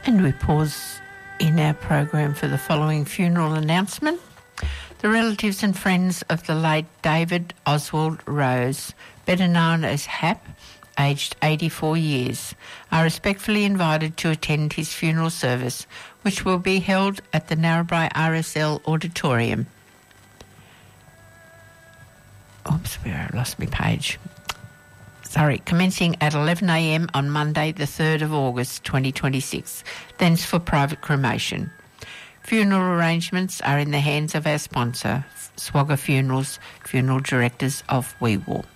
And we pause in our program for the following funeral announcement. The relatives and friends of the late David Oswald Rose, better known as Hap, aged 84 years, are respectfully invited to attend his funeral service, which will be held at the Narrabri RSL Auditorium. Oops, where I lost my page. Commencing at 11 a.m. on Monday, the 3rd of August 2026, thence for private cremation. Funeral arrangements are in the hands of our sponsor, Swagger Funerals, funeral directors of Wee Waa.